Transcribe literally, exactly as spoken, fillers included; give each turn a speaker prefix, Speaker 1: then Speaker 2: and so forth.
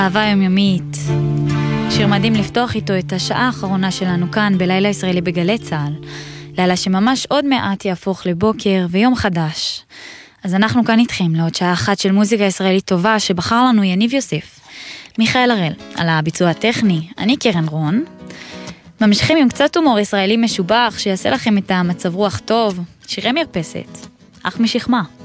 Speaker 1: אהבה יומיומית. שיר מדהים לפתוח איתו את השעה האחרונה שלנו כאן בלילה ישראלי בגלי צהל. לילה שממש עוד מעט יהפוך לבוקר ויום חדש. אז אנחנו כאן איתכם לעוד שעה אחת של מוזיקה ישראלית טובה שבחר לנו יניב יוסף. מיכאל הראל על הביצוע הטכני, אני קרן רון. ממשיכים עם קצת הומור ישראלי משובח שיעשה לכם את המצב רוח טוב. שירי מרפסת, אך משכמה.